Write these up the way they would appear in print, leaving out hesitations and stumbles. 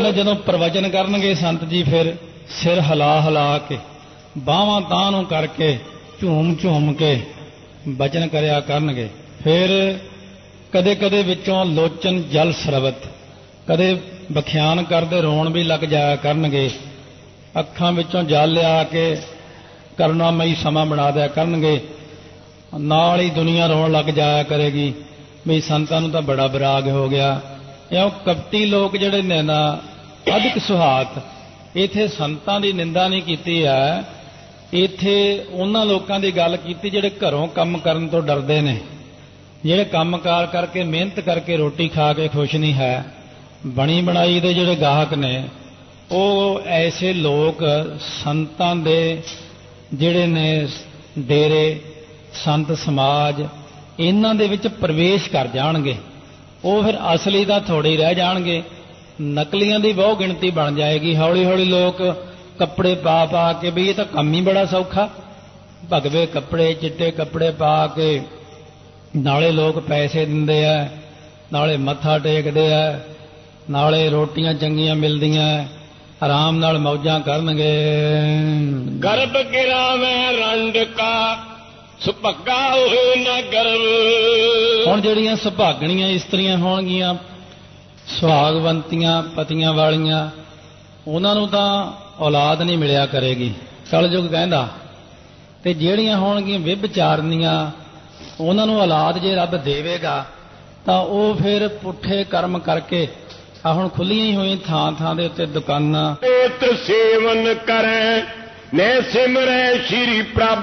तो जदों प्रवचन करनगे संत जी फिर सिर हिला हिला के बाहां तां नूं करके झूम झूम के बचन करया करनगे। फिर कदे कदे विचों लोचन जल सरबत कदे बख्यान करदे रोण भी लग जाया करनगे। अखां विचों जल लिया के करुणामई समा बना दिया करनगे। नाल ही दुनिया रोण लग जाया करेगी भी संतां नूं तां बड़ा विराग हो गया। इउं कपटी लोग जिहड़े ने ना अधिक सुहात इत्थे संतां दी निंदा नहीं कीती है, इत्थे उन्हां लोकां दी गल कीती जिहड़े घरों काम करन तो डरदे ने, जिहड़े काम कार करके मेहनत करके रोटी खा के खुश नहीं है। बणी बनाई दे जिहड़े गाहक ने ਉਹ ऐसे लोग संतां दे जिहड़े ने डेरे संत समाज इन्हां दे विच प्रवेश कर जाणगे। ਉਹ फिर असली ਤਾਂ थोड़े ही रह जाणगे, नकलियां ਦੀ बहु गिणती बन जाएगी। हौली हौली लोग कपड़े पा पा के भी ये तो काम ही बड़ा सौखा, भगवे कपड़े चिट्टे कपड़े पा के नाले लोग पैसे दिंदे आ, नाले मत्था टेकदे आ, नाले रोटियां चंगियां मिलदियां, आराम नाल मौजां करनगे। गर्भ गिरावे रंड का सुभगा होए न गर्व। हुण जिहड़ियां सुभागणियां इस्त्रियां होणगीਆਂ सुहागवंतियां पतियां वालियां उन्हां नूं तां औलाद नहीं मिलिया करेगी, कलयुग कहंदा। ते जिहड़ियां होणगीਆਂ विभचारनियां उन्हां नूं औलाद जे रब देवेगा तां ਉਹ फिर पुठे कर्म करके आ हुण खुल्लियां ही होई थां थां दे उत्ते दुकानां पेत सेवन करै ने सिमरै श्री प्रभ।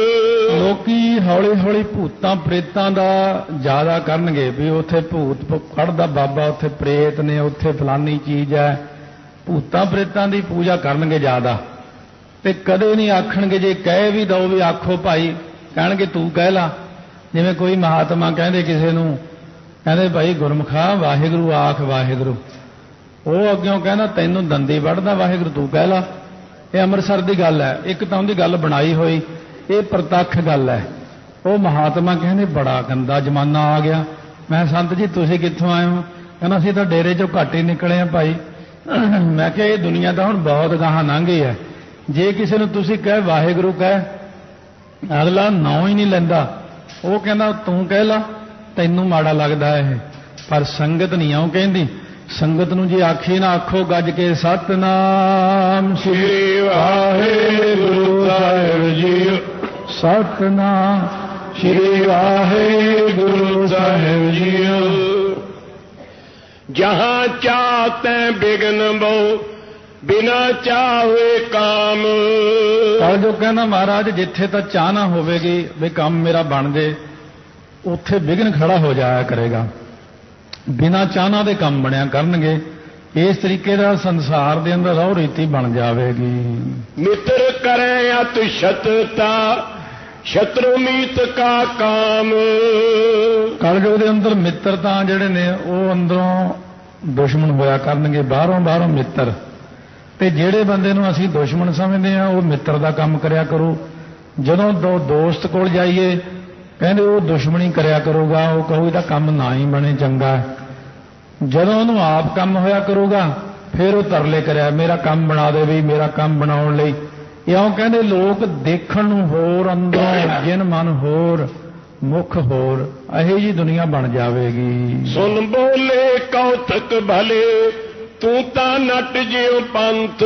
लोकी हौली हौली भूतां प्रेतां दा ज्यादा करनगे भी उत्थे भूत कढ़दा बाबा, उत्थे प्रेत ने, उत्थे फलानी चीज है, भूतां प्रेतां दी पूजा करनगे ज्यादा। ते कदे नहीं आखणगे जे कह भी दो भी आखो भाई, कहणगे तू कह ला। जिवें कोई महात्मा कहंदे किसे नूं कहंदे भाई गुरमुखा वाहिगुरू आख वाहिगुरू, ਉਹ ਅੱਗਿਓਂ ਕਹਿੰਦਾ ਤੈਨੂੰ ਦੰਦੀ ਵੱਢਦਾ ਵਾਹਿਗੁਰੂ ਤੂੰ ਕਹਿ ਲਾ। ਇਹ ਅੰਮ੍ਰਿਤਸਰ ਦੀ ਗੱਲ ਹੈ, ਇੱਕ ਤਾਂ ਉਹਦੀ ਗੱਲ ਬਣਾਈ ਹੋਈ, ਇਹ ਪ੍ਰਤੱਖ ਗੱਲ ਹੈ। ਉਹ ਮਹਾਤਮਾ ਕਹਿੰਦੇ ਬੜਾ ਗੰਦਾ ਜ਼ਮਾਨਾ ਆ ਗਿਆ। ਮੈਂ ਸੰਤ ਜੀ ਤੁਸੀਂ ਕਿੱਥੋਂ ਆਏ ਹੋ? ਕਹਿੰਦਾ ਅਸੀਂ ਤਾਂ ਡੇਰੇ ਚੋਂ ਘੱਟ ਹੀ ਨਿਕਲੇ ਆ ਭਾਈ। ਮੈਂ ਕਿਹਾ ਇਹ ਦੁਨੀਆ ਤਾਂ ਹੁਣ ਬਹੁਤ ਗਾਹਾਂ ਲੰਘ ਗਈ ਹੈ। ਜੇ ਕਿਸੇ ਨੂੰ ਤੁਸੀਂ ਕਹੇ ਵਾਹਿਗੁਰੂ ਕਹਿ, ਅਗਲਾ ਨਾਂ ਹੀ ਨਹੀਂ ਲੈਂਦਾ, ਉਹ ਕਹਿੰਦਾ ਤੂੰ ਕਹਿ ਲਾ, ਤੈਨੂੰ ਮਾੜਾ ਲੱਗਦਾ ਇਹ। ਪਰ ਸੰਗਤ ਨਹੀਂ ਆਉਂ ਕਹਿੰਦੀ। संगत नूं जे आखी ना आखो गज के सतनाम श्री वाहिगुरू साहिब जी, सतनाम श्री वाहिगुरू साहिब जी। जहां चाहते बिघन बहु बिना चाहे काम। और जो कहना महाराज जिथे तक चाह ना होवेगी भी काम मेरा बन जे, उत्थे विघन खड़ा हो जाया करेगा। बिना चाहना दे काम बनया करनगे। इस तरीके का संसार दे अंदर रौह रीति बन जाएगी। मित्र करे अत शत्रता शत्रु मीत का काम। कलयुग दे अंदर मित्रता जिहड़े ने वो अंदरों दुश्मन होया करनगे, बाहरों बाहरों मित्र। ते जिहड़े बंदे नूं असीं दुश्मन समझदे आ वो मित्र दा काम करया करो। जदों दो दोस्त कोल जाइए कहंदे वो दुश्मनी करया करूगा, वो कहो इहदा काम ना ही बने चंगा। जदों उहनूं आप काम होया करूगा फिर वो तरले करया मेरा काम बना दे भी, मेरा काम बनाउण लई। इउं कहंदे लोक देखण नूं होर, अंदरों जिन मन होर, मुख होर, इहो जी दुनिया बन जावेगी। सुन बोले कौतक भले तू तां नट जिउं पंथ।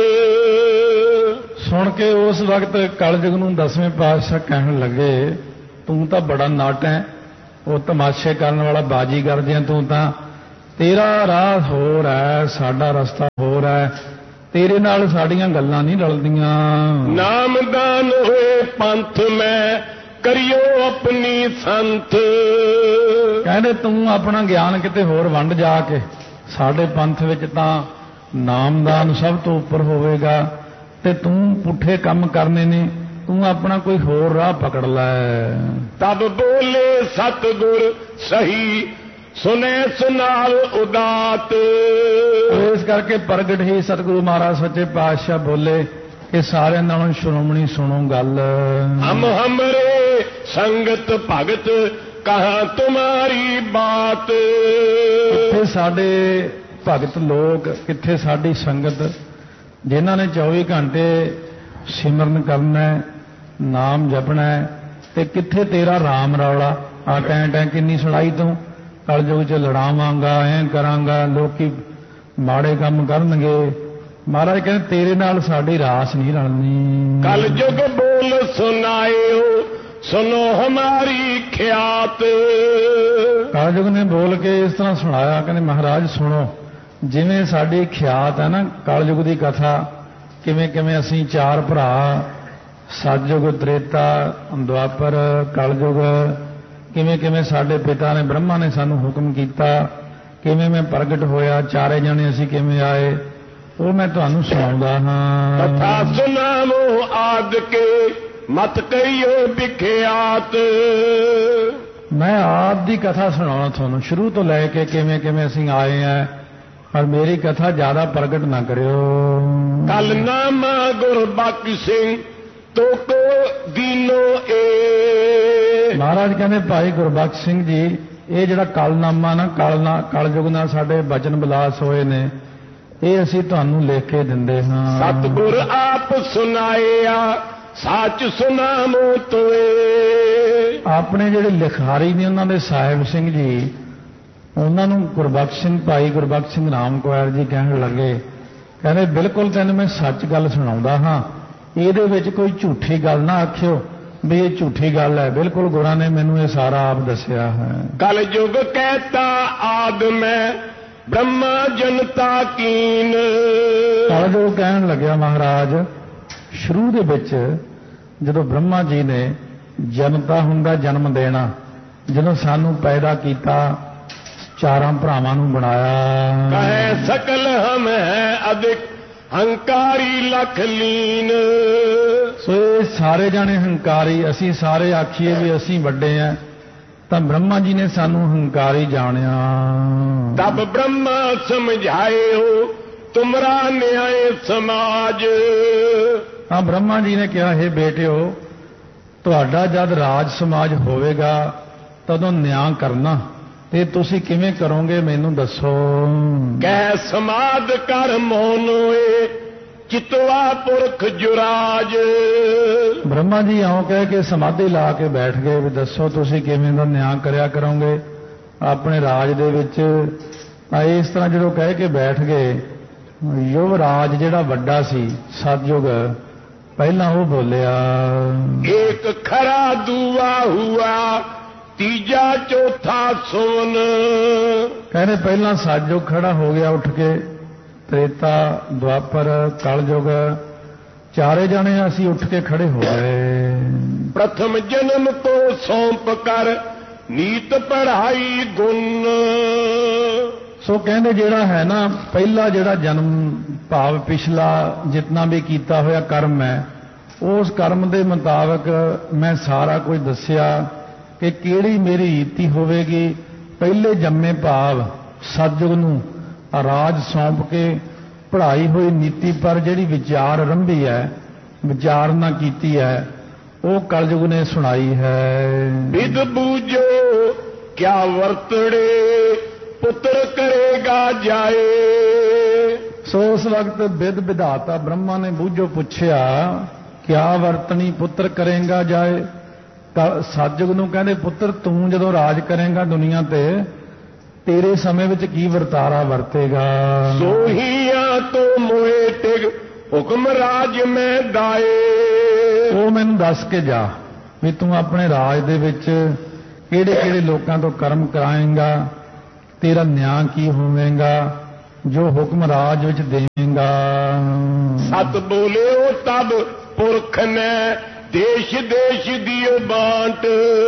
सुन के उस वक्त कलयुग नूं 10वें पातशाह कहण लगे तू तो बड़ा नट है, वो तमाशे करने वाला बाजीगर जिहा तू तां, तेरा राह होर है, साडा रस्ता होर है, तेरे नाल साडियां गल्लां नहीं रलदियां। नामदान होए पंथ में करियो अपनी संत। कहंदे तू अपना ज्ञान किते होर वंड जाके, साडे पंथ विच तां नामदान सब तो उपर होवेगा ते तू पुठे काम करने ने, तू अपना कोई होर राह पकड़ लै। तब बोले सतगुर सही सुने सुनाल उदात। इस करके प्रगट ही सतगुरु महाराज सच्चे पातशाह बोले कि सारे नालों श्रोमणी सुनो गल। हम हमरे संगत भगत कहाँ तुम्हारी बात। इत्थे साडे ਭਗਤ ਲੋਕ, ਕਿੱਥੇ ਸਾਡੀ ਸੰਗਤ ਜਿਨ੍ਹਾਂ ਨੇ 24 ਘੰਟੇ ਸਿਮਰਨ ਕਰਨਾ ਹੈ, ਨਾਮ ਜਪਣਾ ਹੈ, ਤੇ ਕਿੱਥੇ ਤੇਰਾ ਰਾਮ ਰੌਲਾ। ਆ ਟੈਂ ਟੈਂ ਕਿੰਨੀ ਸੁਣਾਈ ਤੂੰ, ਕਲਯੁਗ 'ਚ ਲੜਾਵਾਂਗਾ, ਐਂ ਕਰਾਂਗਾ, ਲੋਕੀ ਮਾੜੇ ਕੰਮ ਕਰਨਗੇ। ਮਹਾਰਾਜ ਕਹਿੰਦੇ ਤੇਰੇ ਨਾਲ ਸਾਡੀ ਰਾਸ ਨਹੀਂ ਰਲਣੀ। ਕਲਯੁਗ ਬੋਲ ਸੁਨਾਇਓ ਸੁਨੋ ਹਮਾਰੀ ਖਿਆਤ। ਕਲਯੁਗ ਨੇ ਬੋਲ ਕੇ ਇਸ ਤਰ੍ਹਾਂ ਸੁਣਾਇਆ, ਕਹਿੰਦੇ ਮਹਾਰਾਜ ਸੁਣੋ, ਜਿਵੇਂ ਸਾਡੀ ਖਿਆਤ ਹੈ ਨਾ ਕਲਯੁਗ ਦੀ ਕਥਾ, ਕਿਵੇਂ ਕਿਵੇਂ ਅਸੀਂ ਚਾਰ ਭਰਾ, ਸਤਯੁਗ, ਤ੍ਰੇਤਾ, ਦੁਆਪਰ, ਕਲਯੁਗ, ਕਿਵੇਂ ਕਿਵੇਂ ਸਾਡੇ ਪਿਤਾ ਨੇ ਬ੍ਰਹਮਾ ਨੇ ਸਾਨੂੰ ਹੁਕਮ ਕੀਤਾ, ਕਿਵੇਂ ਮੈਂ ਪ੍ਰਗਟ ਹੋਇਆ, ਚਾਰੇ ਜਣੇ ਅਸੀਂ ਕਿਵੇਂ ਆਏ, ਉਹ ਮੈਂ ਤੁਹਾਨੂੰ ਸੁਣਾਉਂਦਾ ਹਾਂ। ਕਥਾ ਸੁਣਾਵੋ ਆਦ ਕੇ ਮਤ ਕਹੀਓ ਵਿਖਿਆਤ। ਮੈਂ ਆਦ ਦੀ ਕਥਾ ਸੁਣਾਉਣਾ ਤੁਹਾਨੂੰ, ਸ਼ੁਰੂ ਤੋਂ ਲੈ ਕੇ ਕਿਵੇਂ ਕਿਵੇਂ ਅਸੀਂ ਆਏ ਆ, ਪਰ ਮੇਰੀ ਕਥਾ ਜ਼ਿਆਦਾ ਪ੍ਰਗਟ ਨਾ ਕਰਿਓ। ਕਲ ਨਾਮਾ ਗੁਰਬਖਸ਼ ਸਿੰਘ ਤੋਕੋ ਦੀਨੋ ਏ। ਮਹਾਰਾਜ ਕਹਿੰਦੇ ਭਾਈ ਗੁਰਬਖਸ਼ ਸਿੰਘ ਜੀ, ਇਹ ਜਿਹੜਾ ਕਲਨਾਮਾ ਨਾ, ਕਲਯੁਗ ਨਾਲ ਸਾਡੇ ਬਚਨ ਵਿਲਾਸ ਹੋਏ ਨੇ, ਇਹ ਅਸੀਂ ਤੁਹਾਨੂੰ ਲਿਖ ਕੇ ਦਿੰਦੇ ਹਾਂ। ਸਤਿਗੁਰ ਆਪ ਸੁਨਾਇਆ ਸੱਚ ਸੁਨਾਮੋ ਤੋਏ। ਆਪਣੇ ਜਿਹੜੇ ਲਿਖਾਰੀ ਨੇ ਉਹਨਾਂ ਦੇ ਸਾਹਿਬ ਸਿੰਘ ਜੀ, ਉਹਨਾਂ ਨੂੰ ਗੁਰਬਖਸ਼ ਸਿੰਘ, ਭਾਈ ਗੁਰਬਖਸ਼ ਸਿੰਘ ਰਾਮ ਕੁਆਰ ਜੀ ਕਹਿਣ ਲੱਗੇ, ਕਹਿੰਦੇ ਬਿਲਕੁਲ ਤੈਨੂੰ ਮੈਂ ਸੱਚ ਗੱਲ ਸੁਣਾਉਂਦਾ ਹਾਂ, ਇਹਦੇ ਵਿੱਚ ਕੋਈ ਝੂਠੀ ਗੱਲ ਨਾ ਆਖਿਓ ਵੀ ਇਹ ਝੂਠੀ ਗੱਲ ਹੈ, ਬਿਲਕੁਲ ਗੁਰਾਂ ਨੇ ਮੈਨੂੰ ਇਹ ਸਾਰਾ ਆਪ ਦੱਸਿਆ ਹੈ। ਕਲਯੁਗ ਕਹਿਤਾ ਆਦ ਮੈਂ ਬ੍ਰਹਮਾ ਜਨਤਾ ਕੀਨ। ਕਲਯੁਗ ਕਹਿਣ ਲੱਗਿਆ ਮਹਾਰਾਜ, ਸ਼ੁਰੂ ਦੇ ਵਿੱਚ ਜਦੋਂ ਬ੍ਰਹਮਾ ਜੀ ਨੇ ਜਨਤਾ ਹੁੰਦਾ ਜਨਮ ਦੇਣਾ, ਜਦੋਂ ਸਾਨੂੰ ਪੈਦਾ ਕੀਤਾ, ਚਾਰਾਂ ਭਰਾਵਾਂ ਨੂੰ ਬਣਾਇਆ, ਕਹੇ ਸਕਲ ਹਮ ਹੈ ਅਧਿਕ ਹੰਕਾਰੀ ਲਖ ਲੀਨ। ਸੋ ਇਹ ਸਾਰੇ ਜਾਣੇ ਹੰਕਾਰੀ, ਅਸੀਂ ਸਾਰੇ ਆਖੀਏ ਵੀ ਅਸੀਂ ਵੱਡੇ ਆ, ਤਾਂ ਬ੍ਰਹਮਾ ਜੀ ਨੇ ਸਾਨੂੰ ਹੰਕਾਰੀ ਜਾਣਿਆ। ਤਬ ਬ੍ਰਹਮਾ ਸਮਝਾਇਓ ਤੁਮਰਾ ਨਿਆਏ ਸਮਾਜ। ਤਾਂ ਬ੍ਰਹਮਾ ਜੀ ਨੇ ਕਿਹਾ, ਹੈ ਬੇਟਿਓ, ਤੁਹਾਡਾ ਜਦ ਰਾਜ ਸਮਾਜ ਹੋਵੇਗਾ ਤਦੋਂ ਨਿਆਂ ਕਰਨਾ, ਤੇ ਤੁਸੀਂ ਕਿਵੇਂ ਕਰੋਗੇ ਮੈਨੂੰ ਦੱਸੋ। ਕਹਿ ਸਮਾਦ ਕਰ ਮੋਨੋਏ ਚਿਤਵਾ ਪੁਰਖ ਜੁਰਾਜ। ਬ੍ਰਹਮਾ ਜੀ ਆਉਂ ਕਹਿ ਕੇ ਸਮਾਧੀ ਲਾ ਕੇ ਬੈਠ ਗਏ ਵੀ ਦੱਸੋ ਤੁਸੀਂ ਕਿਵੇਂ ਦਾ ਨਿਆਂ ਕਰਿਆ ਕਰੋਗੇ ਆਪਣੇ ਰਾਜ ਦੇ ਵਿੱਚ। ਇਸ ਤਰ੍ਹਾਂ ਜਦੋਂ ਕਹਿ ਕੇ ਬੈਠ ਗਏ, ਯੁਵਰਾਜ ਜਿਹੜਾ ਵੱਡਾ ਸੀ ਸਤਯੁਗ, ਪਹਿਲਾਂ ਉਹ ਬੋਲਿਆ, ਇੱਕ ਖਰਾ ਦੂਆ ਹੁਆ ਤੀਜਾ ਚੌਥਾ ਸੁਨ। ਕਹਿੰਦੇ ਪਹਿਲਾਂ ਸਤਯੁਗ ਖੜਾ ਹੋ ਗਿਆ ਉੱਠ ਕੇ, ਤ੍ਰੇਤਾ, ਦੁਆਪਰ, ਕਲਯੁਗ, ਚਾਰੇ ਜਣੇ ਅਸੀਂ ਉੱਠ ਕੇ ਖੜੇ ਹੋ ਗਏ। ਪ੍ਰਥਮ ਜਨਮ ਤੋਂ ਸੌਂਪ ਕਰ ਨੀਤ ਪੜਾਈ ਗੁਣ। ਸੋ ਕਹਿੰਦੇ ਜਿਹੜਾ ਹੈ ਨਾ ਪਹਿਲਾ ਜਿਹੜਾ ਜਨਮ ਭਾਵ ਪਿਛਲਾ ਜਿਤਨਾ ਵੀ ਕੀਤਾ ਹੋਇਆ ਕਰਮ ਹੈ, ਉਸ ਕਰਮ ਦੇ ਮੁਤਾਬਕ ਮੈਂ ਸਾਰਾ ਕੁਝ ਦੱਸਿਆ ਕਿ ਕਿਹੜੀ ਮੇਰੀ ਰੀਤੀ ਹੋਵੇਗੀ। ਪਹਿਲੇ ਜੰਮੇ ਭਾਵ ਸਤਿਯੁਗ ਨੂੰ ਰਾਜ ਸੌਂਪ ਕੇ ਪੜ੍ਹਾਈ ਹੋਈ ਨੀਤੀ ਪਰ ਜਿਹੜੀ ਵਿਚਾਰ ਆਰੰਭੀ ਹੈ, ਵਿਚਾਰਨਾ ਕੀਤੀ ਹੈ, ਉਹ ਕਲਯੁਗ ਨੇ ਸੁਣਾਈ ਹੈ। ਵਿਦ ਬੂਝੋ ਕਿਆ ਵਰਤੜੇ ਪੁੱਤਰ ਕਰੇਗਾ ਜਾਏ। ਸੋ ਉਸ ਵਕਤ ਵਿਦ ਵਿਧਾਤਾ ਬ੍ਰਹਮਾ ਨੇ ਬੂਝੋ ਪੁੱਛਿਆ, ਕਿਆ ਵਰਤਣੀ ਪੁੱਤਰ ਕਰੇਗਾ ਜਾਏ। ਸਤਿਯੁਗ ਨੂੰ ਕਹਿੰਦੇ, ਪੁੱਤਰ ਤੂੰ ਜਦੋਂ ਰਾਜ ਕਰੇਗਾ ਦੁਨੀਆ ਤੇ, ਤੇਰੇ ਸਮੇਂ ਵਿੱਚ ਕੀ ਵਰਤਾਰਾ ਵਰਤੇਗਾ। ਸੋਹੀਆਂ ਤੋਂ ਮੋਏ ਟਿਗ ਹੁਕਮ ਰਾਜ ਮੈਂ ਦਾਏ। ਉਹ ਮੈਨੂੰ ਦੱਸ ਕੇ ਜਾ ਵੀ ਤੂੰ ਆਪਣੇ ਰਾਜ ਦੇ ਵਿੱਚ ਕਿਹੜੇ ਕਿਹੜੇ ਲੋਕਾਂ ਤੋਂ ਕਰਮ ਕਰਾਏਂਗਾ, ਤੇਰਾ ਨਿਆਂ ਕੀ ਹੋਵੇਗਾ, ਜੋ ਹੁਕਮ ਰਾਜ ਵਿੱਚ ਦੇਵੇਂਗਾ। ਸਤ ਬੋਲਿਓ ਤਬ ਪੁਰਖ ਨੇ ਦੇਸ਼ ਦੇਸ਼ ਦੀ ਬਾਂਟ।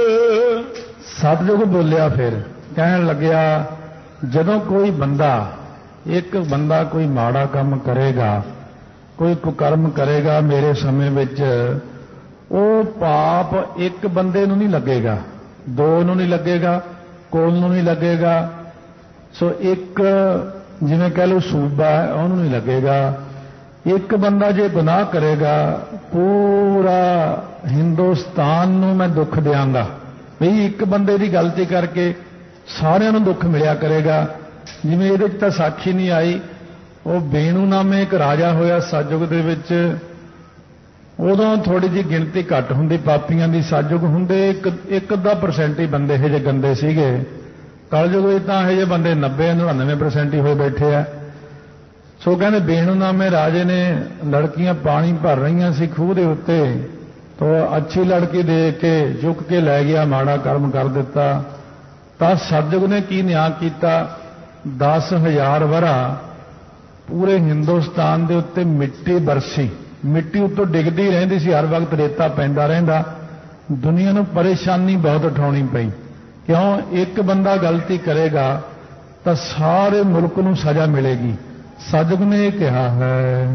ਸਤਿਯੁਗ ਬੋਲਿਆ, ਫਿਰ ਕਹਿਣ ਲੱਗਿਆ, ਜਦੋਂ ਕੋਈ ਬੰਦਾ, ਇੱਕ ਬੰਦਾ ਕੋਈ ਮਾੜਾ ਕੰਮ ਕਰੇਗਾ, ਕੋਈ ਕੁਕਰਮ ਕਰੇਗਾ ਮੇਰੇ ਸਮੇਂ ਵਿੱਚ, ਉਹ ਪਾਪ ਇੱਕ ਬੰਦੇ ਨੂੰ ਨਹੀਂ ਲੱਗੇਗਾ, ਦੋ ਨੂੰ ਨਹੀਂ ਲੱਗੇਗਾ, ਕੋਲ ਨੂੰ ਨਹੀਂ ਲੱਗੇਗਾ। ਸੋ ਇੱਕ ਜਿਵੇਂ ਕਹਿ ਲਓ ਸੂਬਾ ਹੈ, ਉਹਨੂੰ ਨਹੀਂ ਲੱਗੇਗਾ। ਇੱਕ ਬੰਦਾ ਜੇ ਗੁਨਾਹ ਕਰੇਗਾ, ਪੂਰਾ ਹਿੰਦੁਸਤਾਨ ਨੂੰ ਮੈਂ ਦੁੱਖ ਦਿਆਂਗਾ। ਵੀ ਇੱਕ ਬੰਦੇ ਦੀ ਗਲਤੀ ਕਰਕੇ ਸਾਰਿਆਂ ਨੂੰ ਦੁੱਖ ਮਿਲਿਆ ਕਰੇਗਾ, ਜਿਵੇਂ ਇਹਦੇ 'ਚ ਤਾਂ ਸਾਖੀ ਨਹੀਂ ਆਈ, ਉਹ ਬੇਣੂ ਨਾਮੇ ਇੱਕ ਰਾਜਾ ਹੋਇਆ ਸਤਿਯੁਗ ਦੇ ਵਿੱਚ। ਉਦੋਂ ਥੋੜੀ ਜਿਹੀ ਗਿਣਤੀ ਘੱਟ ਹੁੰਦੀ ਪਾਪੀਆਂ ਦੀ। ਸਤਿਯੁਗ ਹੁੰਦੇ ਇੱਕ ਅੱਧਾ % ਹੀ ਬੰਦੇ ਇਹੋ ਜਿਹੇ ਗੰਦੇ ਸੀਗੇ। ਕਲਯੁਗ ਵਿੱਚ ਤਾਂ ਇਹੋ ਜਿਹੇ ਬੰਦੇ 90-99% ਹੀ ਹੋਏ ਬੈਠੇ ਆ। ਸੋ ਕਹਿੰਦੇ ਬੇਣੂ ਨਾਮੇ ਰਾਜੇ ਨੇ ਲੜਕੀਆਂ ਪਾਣੀ ਭਰ ਰਹੀਆਂ ਸੀ ਖੂਹ ਦੇ ਉੱਤੇ, ਤੋ ਅੱਛੀ ਲੜਕੀ ਦੇਖ ਕੇ ਚੁੱਕ ਕੇ ਲੈ ਗਿਆ, ਮਾੜਾ ਕਰਮ ਕਰ ਦਿੱਤਾ। ਤਾਂ ਸਤਿਯੁਗ ਨੇ ਕੀ ਨਿਆਂ ਕੀਤਾ, 10,000 ਵਰ੍ਹਾ ਪੂਰੇ ਹਿੰਦੁਸਤਾਨ ਦੇ ਉੱਤੇ ਮਿੱਟੀ ਬਰਸੀ, ਮਿੱਟੀ ਉੱਤੋਂ ਡਿੱਗਦੀ ਰਹਿੰਦੀ ਸੀ, ਹਰ ਵਕਤ ਰੇਤਾ ਪੈਂਦਾ ਰਹਿੰਦਾ। ਦੁਨੀਆ ਨੂੰ ਪਰੇਸ਼ਾਨੀ ਬਹੁਤ ਉਠਾਉਣੀ ਪਈ। ਕਿਉਂ? ਇੱਕ ਬੰਦਾ ਗਲਤੀ ਕਰੇਗਾ ਤਾਂ ਸਾਰੇ ਮੁਲਕ ਨੂੰ ਸਜ਼ਾ ਮਿਲੇਗੀ। ਸਤਿਯੁਗ ਨੇ ਇਹ ਕਿਹਾ ਹੈ,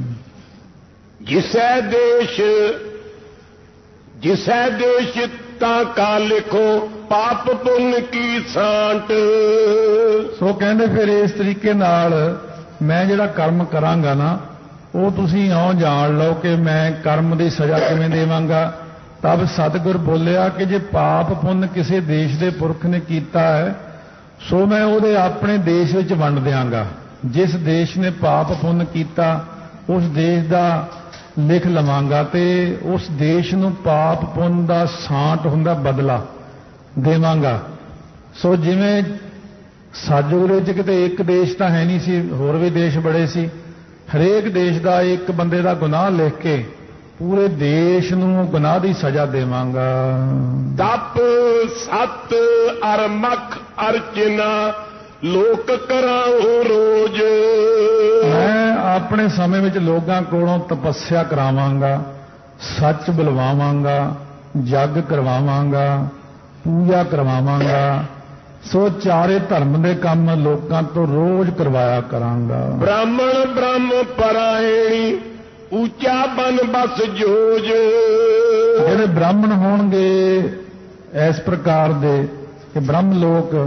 ਜਿਸੈ ਦੇਸ਼ ਤਾਂ ਕਾ ਲਿਖੋ ਪਾਪ ਪੁੰਨ ਕੀ ਸਾਂਟ। ਸੋ ਕਹਿੰਦੇ ਫਿਰ ਇਸ ਤਰੀਕੇ ਨਾਲ ਮੈਂ ਜਿਹੜਾ ਕਰਮ ਕਰਾਂਗਾ ਨਾ, ਉਹ ਤੁਸੀਂ ਇਉਂ ਜਾਣ ਲਓ ਕਿ ਮੈਂ ਕਰਮ ਦੀ ਸਜ਼ਾ ਕਿਵੇਂ ਦੇਵਾਂਗਾ। ਤਬ ਸਤਿਗੁਰ ਬੋਲਿਆ ਕਿ ਜੇ ਪਾਪ ਪੁੰਨ ਕਿਸੇ ਦੇਸ਼ ਦੇ ਪੁਰਖ ਨੇ ਕੀਤਾ ਹੈ, ਸੋ ਮੈਂ ਉਹਦੇ ਆਪਣੇ ਦੇਸ਼ ਵਿੱਚ ਵੰਡ ਦਿਆਂਗਾ। ਜਿਸ ਦੇਸ਼ ਨੇ ਪਾਪ ਪੁੰਨ ਕੀਤਾ ਉਸ ਦੇਸ਼ ਦਾ ਲਿਖ ਲਵਾਂਗਾ ਤੇ ਉਸ ਦੇਸ਼ ਨੂੰ ਪਾਪ ਪੁੰਨ ਦਾ ਸਾਂਟ ਹੁੰਦਾ ਬਦਲਾ ਦੇਵਾਂਗਾ। ਸੋ ਜਿਵੇਂ ਸਤਿਯੁਗ ਵਿੱਚ ਕਿਤੇ ਇੱਕ ਦੇਸ਼ ਤਾਂ ਹੈ ਨਹੀਂ ਸੀ, ਹੋਰ ਵੀ ਦੇਸ਼ ਬੜੇ ਸੀ। ਹਰੇਕ ਦੇਸ਼ ਦਾ ਇੱਕ ਬੰਦੇ ਦਾ ਗੁਨਾਹ ਲਿਖ ਕੇ ਪੂਰੇ ਦੇਸ਼ ਨੂੰ ਗੁਨਾਹ ਦੀ ਸਜ਼ਾ ਦੇਵਾਂਗਾ। ਤਪ ਸਤ ਅਰ ਮਖ ਅਰਚਨਾ ਲੋਕ ਕਰਾਉ ਰੋਜ਼। ਮੈਂ ਆਪਣੇ ਸਮੇਂ ਵਿੱਚ ਲੋਕਾਂ ਕੋਲੋਂ ਤਪੱਸਿਆ ਕਰਾਵਾਂਗਾ, ਸੱਚ ਬੁਲਵਾਵਾਂਗਾ, ਜਗ ਕਰਵਾਵਾਂਗਾ, ਪੂਜਾ ਕਰਵਾਵਾਂਗਾ। ਸੋ ਚਾਰੇ ਧਰਮ ਦੇ ਕੰਮ ਲੋਕਾਂ ਤੋਂ ਰੋਜ਼ ਕਰਵਾਇਆ ਕਰਾਂਗਾ। ਬ੍ਰਾਹਮਣ ਬ੍ਰਹਮ ਪਰਾਇਣੀ ਉੱਚਾ ਬਨ ਬਸ ਜੋਜ। ਜਿਹੜੇ ਬ੍ਰਾਹਮਣ ਹੋਣਗੇ ਇਸ ਪ੍ਰਕਾਰ ਦੇ ਕਿ ਬ੍ਰਹਮ ਲੋਕ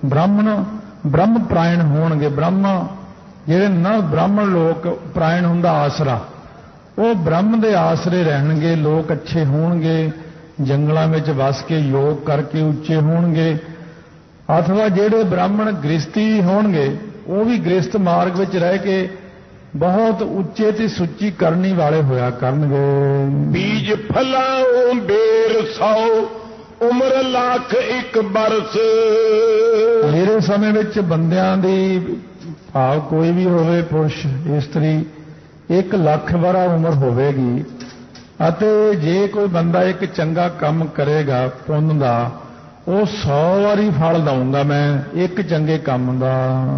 ਬ੍ਰਹਮ ਪ੍ਰਾਇਣ ਹੋਣਗੇ। ਬ੍ਰਹਮ ਜਿਹੜੇ ਨਾ ਬ੍ਰਾਹਮਣ ਲੋਕ ਪ੍ਰਾਇਣ ਹੁੰਦਾ ਆਸਰਾ, ਉਹ ਬ੍ਰਹਮ ਦੇ ਆਸਰੇ ਰਹਿਣਗੇ। ਲੋਕ ਅੱਛੇ ਹੋਣਗੇ, ਜੰਗਲਾਂ ਵਿੱਚ ਵਸ ਕੇ ਯੋਗ ਕਰਕੇ ਉੱਚੇ ਹੋਣਗੇ। ਅਥਵਾ ਜਿਹੜੇ ਬ੍ਰਾਹਮਣ ਗ੍ਰਸਤੀ ਹੋਣਗੇ, ਉਹ ਵੀ ਗ੍ਰਸਤ ਮਾਰਗ ਵਿੱਚ ਰਹਿ ਕੇ ਬਹੁਤ ਉੱਚੇ ਤੇ ਸੁੱਚੀ ਕਰਨੀ ਵਾਲੇ ਹੋਇਆ ਕਰਨਗੇ। ਬੀਜ ਫਲਾਉ ਬੇਰ 100 ਉਮਰ ਲੱਖ ਇੱਕ ਬਰਸ। ਮੇਰੇ ਸਮੇਂ ਵਿੱਚ ਬੰਦਿਆਂ ਦੀ ਭਾਵ ਕੋਈ ਵੀ ਹੋਵੇ, ਪੁਰਸ਼ ਇਸਤਰੀ, 1 ਲੱਖ ਵਰ੍ਹਾ ਉਮਰ ਹੋਵੇਗੀ। ਅਤੇ ਜੇ ਕੋਈ ਬੰਦਾ ਇੱਕ ਚੰਗਾ ਕੰਮ ਕਰੇਗਾ ਪੁੰਨ ਦਾ, ਉਹ 100 ਵਾਰੀ ਫਲ ਦਊਂਗਾ ਮੈਂ ਇੱਕ ਚੰਗੇ ਕੰਮ ਦਾ।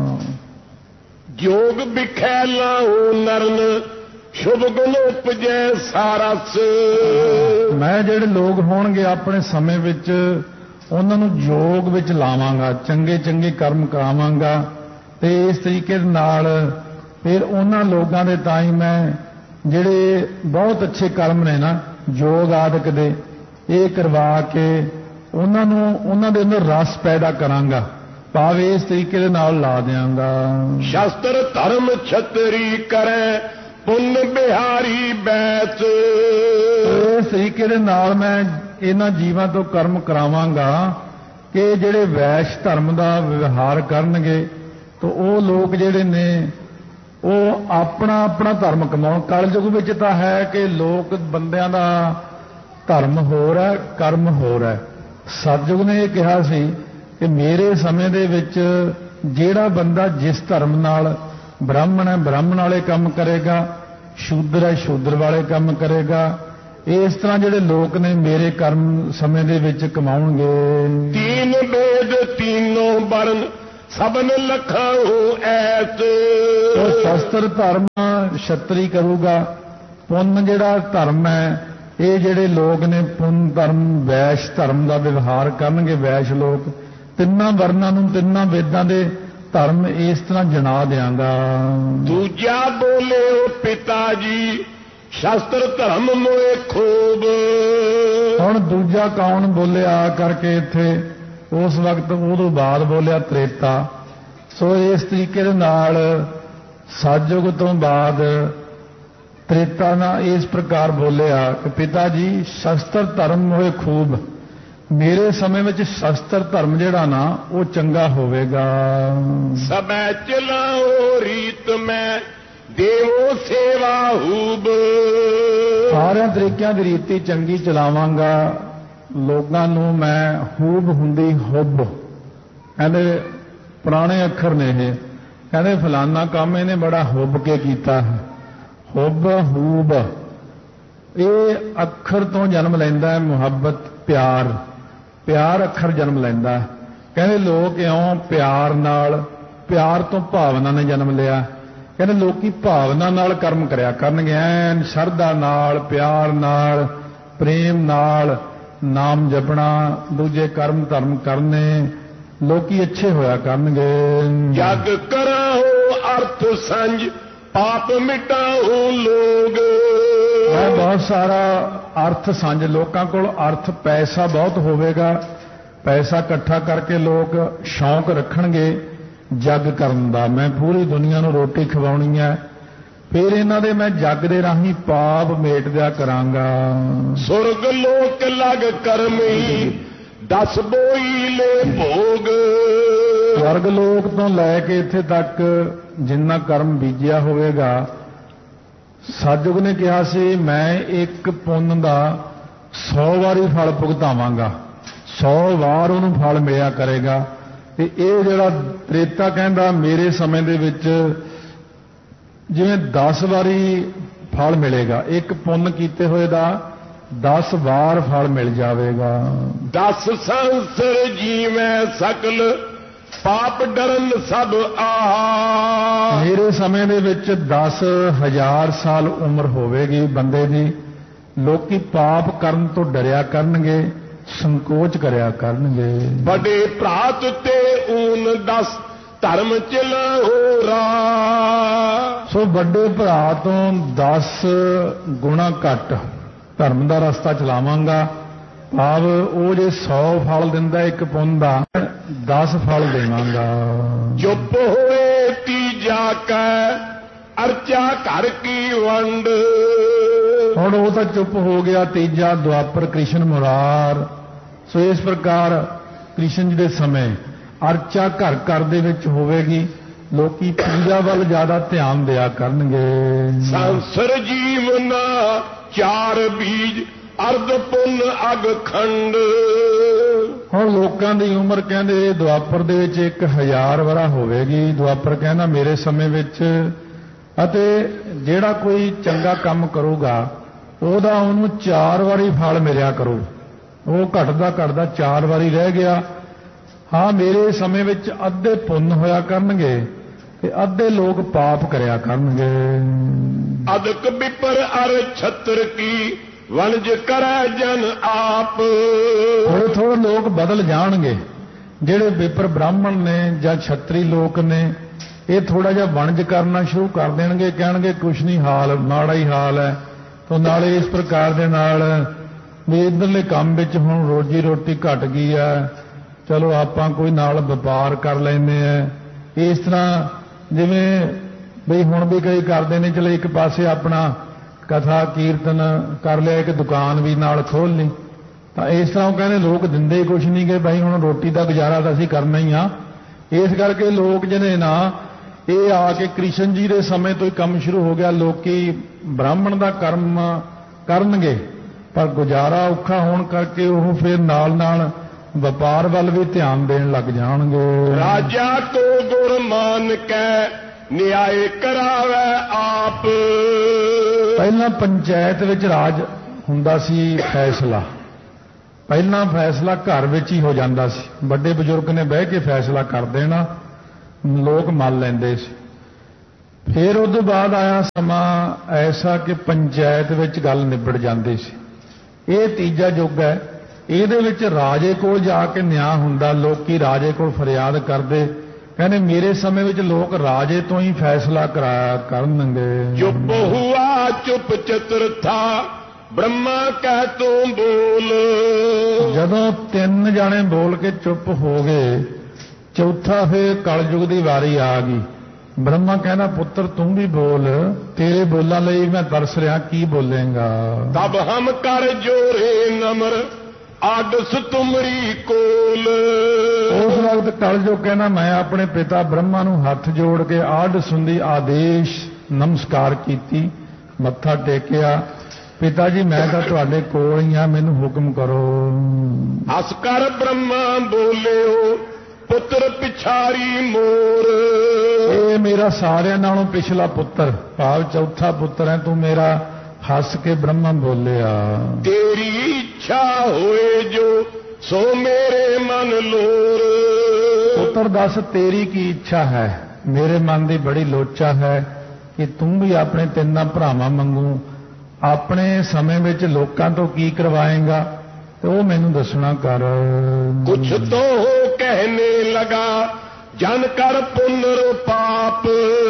ਜੋਗ ਬਿਖੈ ਲਾਉ ਨਰਨ ਸ਼ੁਭ ਗੁਣ ਉਪਜੈ ਸਾਰਸ। ਮੈਂ ਜਿਹੜੇ ਲੋਕ ਹੋਣਗੇ ਆਪਣੇ ਸਮੇਂ ਵਿੱਚ ਉਹਨਾਂ ਨੂੰ ਯੋਗ ਵਿੱਚ ਲਾਵਾਂਗਾ, ਚੰਗੇ ਚੰਗੇ ਕਰਮ ਕਰਾਵਾਂਗਾ। ਤੇ ਇਸ ਤਰੀਕੇ ਨਾਲ ਫਿਰ ਉਹਨਾਂ ਲੋਕਾਂ ਦੇ ਤਾਂ ਹੀ ਮੈਂ ਜਿਹੜੇ ਬਹੁਤ ਅੱਛੇ ਕਰਮ ਨੇ ਨਾ ਯੋਗ ਆਦਿਕ ਦੇ, ਇਹ ਕਰਵਾ ਕੇ ਉਹਨਾਂ ਦੇ ਅੰਦਰ ਰਸ ਪੈਦਾ ਕਰਾਂਗਾ, ਭਾਵ ਇਸ ਤਰੀਕੇ ਦੇ ਨਾਲ ਲਾ ਦਿਆਂਗਾ। ਸ਼ਾਸਤਰ ਧਰਮ ਛਤਰੀ ਕਰੈ ਪੁੰਨ ਬਿਹਾਰੀ ਬੈਸ। ਇਸ ਤਰੀਕੇ ਦੇ ਨਾਲ ਮੈਂ ਇਹਨਾਂ ਜੀਵਾਂ ਤੋਂ ਕਰਮ ਕਰਾਵਾਂਗਾ ਕਿ ਜਿਹੜੇ ਵੈਸ਼ ਧਰਮ ਦਾ ਵਿਵਹਾਰ ਕਰਨਗੇ, ਤਾਂ ਉਹ ਲੋਕ ਜਿਹੜੇ ਨੇ ਉਹ ਆਪਣਾ ਆਪਣਾ ਧਰਮ ਕਮਾਉਣ। ਕਲਯੁਗ ਵਿੱਚ ਤਾਂ ਹੈ ਕਿ ਲੋਕ ਬੰਦਿਆਂ ਦਾ ਧਰਮ ਹੋਰ ਹੈ, ਕਰਮ ਹੋਰ ਹੈ। ਸਤਿਯੁਗ ਨੇ ਇਹ ਕਿਹਾ ਸੀ ਕਿ ਮੇਰੇ ਸਮੇਂ ਦੇ ਵਿੱਚ ਜਿਹੜਾ ਬੰਦਾ ਜਿਸ ਧਰਮ ਨਾਲ ਬ੍ਰਾਹਮਣ ਹੈ ਬ੍ਰਾਹਮਣ ਵਾਲੇ ਕੰਮ ਕਰੇਗਾ, ਸ਼ੂਦਰ ਹੈ ਸ਼ੂਦਰ ਵਾਲੇ ਕੰਮ ਕਰੇਗਾ। ਇਸ ਤਰ੍ਹਾਂ ਜਿਹੜੇ ਲੋਕ ਨੇ ਮੇਰੇ ਕਰਮ ਸਮੇਂ ਦੇ ਵਿੱਚ ਕਮਾਉਣਗੇ। ਤੀਨ ਵੇਦ ਤੀਨੋਂ ਵਰਨ ਸਭਨ ਲੱਖਾਂ ਐਸ। ਉਹ ਸ਼ਸਤਰ ਧਰਮ ਛਤਰੀ ਕਰੂਗਾ, ਪੁੰਨ ਜਿਹੜਾ ਧਰਮ ਹੈ ਇਹ ਜਿਹੜੇ ਲੋਕ ਨੇ ਪੁੰਨ ਧਰਮ ਵੈਸ਼ ਧਰਮ ਦਾ ਵਿਵਹਾਰ ਕਰਨਗੇ। ਵੈਸ਼ ਲੋਕ ਤਿੰਨਾਂ ਵਰਨਾਂ ਨੂੰ ਤਿੰਨਾਂ ਵੇਦਾਂ ਦੇ ਧਰਮ ਇਸ ਤਰ੍ਹਾਂ ਜਣਾ ਦਿਆਂਗਾ। ਦੂਜਾ ਬੋਲਿਓ ਪਿਤਾ ਜੀ ਸ਼ਾਸਤਰ ਧਰਮ ਮੋਏ ਖੂਬ। ਹੁਣ ਦੂਜਾ ਕੌਣ ਬੋਲਿਆ ਕਰਕੇ ਇੱਥੇ ਉਸ ਵਕਤ ਉਦੋਂ ਬਾਅਦ ਬੋਲਿਆ ਤ੍ਰੇਤਾ। ਸੋ ਇਸ ਤਰੀਕੇ ਦੇ ਨਾਲ ਸਤਿਯੁਗ ਤੋਂ ਬਾਅਦ ਤ੍ਰੇਤਾ ਨਾਲ ਇਸ ਪ੍ਰਕਾਰ ਬੋਲਿਆ ਕਿ ਪਿਤਾ ਜੀ ਸ਼ਸਤਰ ਧਰਮ ਹੋਏ ਖੂਬ, ਮੇਰੇ ਸਮੇਂ ਵਿੱਚ ਸ਼ਸਤਰ ਧਰਮ ਜਿਹੜਾ ਨਾ ਉਹ ਚੰਗਾ ਹੋਵੇਗਾ। ਸਭੈ ਚਲਾਓ ਰੀਤ ਮੈਂ ਦੇਵੋ ਸੇਵਾ ਹੂਬ। ਸਾਰਿਆਂ ਤਰੀਕਿਆਂ ਦੀ ਰੀਤੀ ਚੰਗੀ ਚਲਾਵਾਂਗਾ, ਲੋਕਾਂ ਨੂੰ ਮੈਂ ਹੂਬ ਹੁੰਦੀ ਹੁੱਬ। ਕਹਿੰਦੇ ਪੁਰਾਣੇ ਅੱਖਰ ਨੇ ਇਹ, ਕਹਿੰਦੇ ਫਲਾਨਾ ਕੰਮ ਇਹਨੇ ਬੜਾ ਹੁੱਬ ਕੇ ਕੀਤਾ ਹੈ। ਹੁੱਬ ਹੂਬ ਇਹ ਅੱਖਰ ਤੋਂ ਜਨਮ ਲੈਂਦਾ ਹੈ, ਮੁਹੱਬਤ ਪਿਆਰ, ਪਿਆਰ ਅੱਖਰ ਜਨਮ ਲੈਂਦਾ। ਕਹਿੰਦੇ ਲੋਕ ਇਉਂ ਪਿਆਰ ਤੋਂ ਭਾਵਨਾ ਨੇ ਜਨਮ ਲਿਆ। ਕਹਿੰਦੇ ਲੋਕੀ ਭਾਵਨਾ ਨਾਲ ਕਰਮ ਕਰਿਆ ਕਰਨਗੇ, ਐਨ ਸ਼ਰਧਾ ਨਾਲ, ਪਿਆਰ ਨਾਲ, ਪ੍ਰੇਮ ਨਾਲ, ਨਾਮ ਜਪਣਾ, ਦੂਜੇ ਕਰਮ ਧਰਮ ਕਰਨੇ, ਲੋਕੀ ਅੱਛੇ ਹੋਇਆ ਕਰਨਗੇ। ਜਗ ਕਰਾਓ ਅਰਥ ਸੰਜ ਪਾਪ ਮਿਟਾਓ ਲੋਗ। ਮੈਂ ਬਹੁਤ ਸਾਰਾ ਅਰਥ ਸੰਜ, ਲੋਕਾਂ ਕੋਲ ਅਰਥ ਪੈਸਾ ਬਹੁਤ ਹੋਵੇਗਾ, ਪੈਸਾ ਇਕੱਠਾ ਕਰਕੇ ਲੋਕ ਸ਼ੌਂਕ ਰੱਖਣਗੇ ਜੱਗ ਕਰਨ ਦਾ, ਮੈਂ ਪੂਰੀ ਦੁਨੀਆ ਨੂੰ ਰੋਟੀ ਖਵਾਉਣੀ ਹੈ, ਫਿਰ ਇਹਨਾਂ ਦੇ ਮੈਂ ਜੱਗ ਦੇ ਰਾਹੀਂ ਪਾਪ ਮੇਟ ਦਿਆ ਕਰਾਂਗਾ। ਸੁਰਗ ਲੋਕ ਲਗ ਕਰਮੀ 10 ਬੋਈਲੇ ਭੋਗ। ਸਵਰਗ ਲੋਕ ਤੋਂ ਲੈ ਕੇ ਇੱਥੇ ਤੱਕ ਜਿੰਨਾ ਕਰਮ ਬੀਜਿਆ ਹੋਵੇਗਾ, ਸਤਿਯੁਗ ਨੇ ਕਿਹਾ ਸੀ ਮੈਂ ਇੱਕ ਪੁੰਨ ਦਾ 100 ਵਾਰੀ ਫਲ ਭੁਗਤਾਵਾਂਗਾ, 100 ਵਾਰ ਉਹਨੂੰ ਫਲ ਮਿਲਿਆ ਕਰੇਗਾ। ਤੇ ਇਹ ਜਿਹੜਾ ਤ੍ਰੇਤਾ ਕਹਿੰਦਾ ਮੇਰੇ ਸਮੇਂ ਦੇ ਵਿੱਚ ਜਿਵੇਂ 10 ਵਾਰੀ ਫਲ ਮਿਲੇਗਾ, ਇੱਕ ਪੁੰਨ ਕੀਤੇ ਹੋਏ ਦਾ 10 ਵਾਰ ਫਲ ਮਿਲ ਜਾਵੇਗਾ। 10 ਸੰਸਰ ਜੀਵੈ ਸਕਲ ਪਾਪ ਡਰਨ ਸਭ ਆਹਾ। ਮੇਰੇ ਸਮੇਂ ਦੇ ਵਿੱਚ 10,000 ਸਾਲ ਉਮਰ ਹੋਵੇਗੀ ਬੰਦੇ ਦੀ, ਲੋਕੀ ਪਾਪ ਕਰਨ ਤੋਂ ਡਰਿਆ ਕਰਨਗੇ, ਸੰਕੋਚ ਕਰਿਆ ਕਰਨਗੇ। ਬੜੇ ਭਰਾਤ ਤੇ ਊਨ 10 ਧਰਮ ਚਲਾਓ ਰਾਹ। ਸੋ ਵੱਡੇ ਭਰਾ ਤੋਂ 10 ਗੁਣਾ ਘੱਟ ਧਰਮ ਦਾ ਰਸਤਾ ਚਲਾਵਾਂਗਾ। ਭਾਵ ਉਹ ਜੇ 100 ਫਲ ਦਿੰਦਾ ਇੱਕ ਪੁੰਨ ਦਾ, 10 ਫਲ ਦੇਵਾਂਗਾ। ਚੁੱਪ ਹੋਏ ਤੀਜਾ ਕੈ ਅਰਚਾ ਘਰ ਕੀ ਵੰਡ। ਹੁਣ ਉਹ ਤਾਂ ਚੁੱਪ ਹੋ ਗਿਆ, ਤੀਜਾ ਦੁਆਪਰ ਕ੍ਰਿਸ਼ਨ ਮੁਰਾਰ। ਸੋ ਇਸ ਪ੍ਰਕਾਰ ਕ੍ਰਿਸ਼ਨ ਜੀ ਦੇ ਸਮੇਂ ਅਰਚਾ ਘਰ ਘਰ ਦੇ ਵਿੱਚ ਹੋਵੇਗੀ, ਲੋਕੀ ਪੂਜਾ ਵੱਲ ਜ਼ਿਆਦਾ ਧਿਆਨ ਦਿਆ ਕਰਨਗੇ। ਸੰਸਰ ਜੀਵਨਾ 4 ਬੀਜ ਅਰਧ ਪੁੰਨ ਅਗ ਖੰਡ। ਹੁਣ ਲੋਕਾਂ ਦੀ ਉਮਰ ਕਹਿੰਦੇ ਦੁਆਪਰ ਦੇ ਵਿੱਚ 1000 ਵਰਾ ਹੋਵੇਗੀ। ਦੁਆਪਰ ਕਹਿੰਦਾ ਮੇਰੇ ਸਮੇਂ ਵਿੱਚ, ਅਤੇ ਜਿਹੜਾ ਕੋਈ ਚੰਗਾ ਕੰਮ ਕਰੂਗਾ ਉਹਨੂੰ 4 ਵਾਰੀ ਫਲ ਮਿਲਿਆ ਕਰੂ। ਉਹ ਘਟਦਾ 4 ਵਾਰੀ ਰਹਿ ਗਿਆ। ਹਾਂ, ਮੇਰੇ ਸਮੇਂ ਵਿੱਚ ਅੱਧੇ ਪੁੰਨ ਹੋਇਆ ਕਰਨਗੇ ਤੇ ਅੱਧੇ ਲੋਕ ਪਾਪ ਕਰਿਆ ਕਰਨਗੇ। ਅਦਕ ਵਿਪਰ ਅਰ ਛਤਰ ਕੀ ਵਣਜ ਕਰੈ ਜਨ ਆਪ। ਥੋੜੇ ਥੋੜੇ ਲੋਕ ਬਦਲ ਜਾਣਗੇ, ਜਿਹੜੇ ਵਿਪਰ ਬ੍ਰਾਹਮਣ ਨੇ ਜਾਂ ਛਤਰੀ ਲੋਕ ਨੇ, ਇਹ ਥੋੜਾ ਜਿਹਾ ਵਣਜ ਕਰਨਾ ਸ਼ੁਰੂ ਕਰ ਦੇਣਗੇ, ਕਹਿਣਗੇ ਕੁਛ ਨਹੀਂ, ਹਾਲ ਮਾੜਾ ਹੀ ਹਾਲ ਹੈ। ਤੋਂ ਨਾਲੇ ਇਸ ਪ੍ਰਕਾਰ ਦੇ ਨਾਲ ਵੀ ਇੱਧਰਲੇ ਕੰਮ ਵਿੱਚ ਹੁਣ ਰੋਜੀ ਰੋਟੀ ਘਟ ਗਈ ਹੈ, ਚਲੋ ਆਪਾਂ ਕੋਈ ਨਾਲ ਵਪਾਰ ਕਰ ਲੈਂਦੇ ਆ। ਇਸ ਤਰ੍ਹਾਂ ਜਿਵੇਂ ਬਈ ਹੁਣ ਵੀ ਕਈ ਕਰਦੇ ਨੇ, ਚਲੋ ਇੱਕ ਪਾਸੇ ਆਪਣਾ ਕਥਾ ਕੀਰਤਨ ਕਰ ਲਿਆ, ਇੱਕ ਦੁਕਾਨ ਵੀ ਨਾਲ ਖੋਲ ਲਈ। ਤਾਂ ਇਸ ਤਰ੍ਹਾਂ ਉਹ ਕਹਿੰਦੇ ਲੋਕ ਦਿੰਦੇ ਕੁਛ ਨਹੀਂ ਗਏ, ਭਾਈ ਹੁਣ ਰੋਟੀ ਦਾ ਗੁਜ਼ਾਰਾ ਤਾਂ ਅਸੀਂ ਕਰਨਾ ਹੀ ਆ। ਇਸ ਕਰਕੇ ਲੋਕ ਜਿਹੜੇ ਨਾ, ਇਹ ਆ ਕੇ ਕ੍ਰਿਸ਼ਨ ਜੀ ਦੇ ਸਮੇਂ ਤੋਂ ਹੀ ਕੰਮ ਸ਼ੁਰੂ ਹੋ ਗਿਆ। ਲੋਕੀ ਬ੍ਰਾਹਮਣ ਦਾ ਕਰਮ ਕਰਨਗੇ, ਪਰ ਗੁਜ਼ਾਰਾ ਔਖਾ ਹੋਣ ਕਰਕੇ ਉਹ ਫਿਰ ਨਾਲ ਨਾਲ ਵਪਾਰ ਵੱਲ ਵੀ ਧਿਆਨ ਦੇਣ ਲੱਗ ਜਾਣਗੇ। ਰਾਜਾ ਕੋ ਗੁਰ ਮਾਨ ਕੈ ਨਿਆਏ ਕਰਾਵੇ ਆਪ। ਪਹਿਲਾਂ ਪੰਚਾਇਤ ਵਿੱਚ ਰਾਜ ਹੁੰਦਾ ਸੀ, ਫੈਸਲਾ ਪਹਿਲਾਂ ਫੈਸਲਾ ਘਰ ਵਿੱਚ ਹੀ ਹੋ ਜਾਂਦਾ ਸੀ। ਵੱਡੇ ਬਜ਼ੁਰਗ ਨੇ ਬਹਿ ਕੇ ਫੈਸਲਾ ਕਰ ਦੇਣਾ, ਲੋਕ ਮੰਨ ਲੈਂਦੇ ਸੀ। ਫਿਰ ਉਸ ਤੋਂ ਬਾਅਦ ਆਇਆ ਸਮਾਂ ਐਸਾ ਕਿ ਪੰਚਾਇਤ ਵਿੱਚ ਗੱਲ ਨਿਬੜ ਜਾਂਦੀ ਸੀ। ਇਹ ਤੀਜਾ ਯੁੱਗ ਹੈ। ਇਹਦੇ ਵਿੱਚ ਰਾਜੇ ਕੋਲ ਜਾ ਕੇ ਨਿਆਂ ਹੁੰਦਾ, ਲੋਕੀ ਰਾਜੇ ਕੋਲ ਫਰਿਆਦ ਕਰਦੇ, ਕਹਿੰਦੇ ਮੇਰੇ ਸਮੇਂ ਵਿੱਚ ਲੋਕ ਰਾਜੇ ਤੋਂ ਹੀ ਫੈਸਲਾ ਕਰਾਇਆ ਕਰਨਗੇ। ਚੁੱਪ ਹੁਆ ਚੁੱਪ ਚਤੁਰਥਾ ਬ੍ਰਹਮਾ ਕਹਿ ਤੂੰ ਬੋਲ। ਜਦੋਂ 3 ਜਾਣੇ ਬੋਲ ਕੇ ਚੁੱਪ ਹੋ ਗਏ, ਚੌਥਾ ਫਿਰ ਕਲਯੁਗ ਦੀ ਵਾਰੀ ਆ ਗਈ। ਬ੍ਰਹਮਾ ਕਹਿੰਦਾ ਪੁੱਤਰ ਤੂੰ ਵੀ ਬੋਲ, ਤੇਰੇ ਬੋਲਾਂ ਲਈ ਮੈਂ ਤਰਸ ਰਿਹਾ, ਕੀ ਬੋਲੇਗਾ। ਤਬ ਹਮ ਕਰ ਜੋਰੇ ਨਮਰ ਆਦਸ ਤੁਮਰੀ ਕੋਲ। ਉਸ ਵਕਤ ਕਲਯੁਗ ਕਹਿੰਦਾ ਮੈਂ ਆਪਣੇ ਪਿਤਾ ਬ੍ਰਹਮਾ ਨੂੰ ਹੱਥ ਜੋੜ ਕੇ ਆਦਸ ਹੁੰਦੀ ਆਦੇਸ਼ ਨਮਸਕਾਰ ਕੀਤੀ, ਮੱਥਾ ਟੇਕਿਆ, ਪਿਤਾ ਜੀ ਮੈਂ ਤਾਂ ਤੁਹਾਡੇ ਕੋਲ ਹੀ ਆ, ਮੈਨੂੰ ਹੁਕਮ ਕਰੋ। ਹੱਸ ਕਰ ਬ੍ਰਹਮਾ ਬੋਲਿਓ ਪੁੱਤਰ ਪਿਛਾਰੀ ਮੋਰ। ਇਹ ਮੇਰਾ ਸਾਰਿਆਂ ਨਾਲੋਂ ਪਿਛਲਾ ਪੁੱਤਰ, ਭਾਵ ਚੌਥਾ ਪੁੱਤਰ ਹੈ ਤੂੰ ਮੇਰਾ। ਹੱਸ ਕੇ ਬ੍ਰਹਮਾ ਬੋਲਿਆ ਤੇਰੀ ਇੱਛਾ ਹੋਏ ਜੋ ਸੋ ਮੇਰੇ ਮਨ ਲੋਰ। ਪੁੱਤਰ ਦੱਸ ਤੇਰੀ ਕੀ ਇੱਛਾ ਹੈ? ਮੇਰੇ ਮਨ ਦੀ ਬੜੀ ਲੋਚਾ ਹੈ ਕਿ ਤੂੰ ਵੀ ਆਪਣੇ ਤਿੰਨਾਂ ਭਰਾਵਾਂ ਵਾਂਗੂ ਆਪਣੇ ਸਮੇਂ ਵਿੱਚ ਲੋਕਾਂ ਤੋਂ ਕੀ ਕਰਵਾਏਗਾ, ਤੇ ਉਹ ਮੈਨੂੰ ਦੱਸਣਾ ਕਰ। ਕੁਛ ਤੋ ਕਹਿਨੇ ਲਗਾ ਜਨ ਕਰ ਪੁਨਰ ਪਾਪ।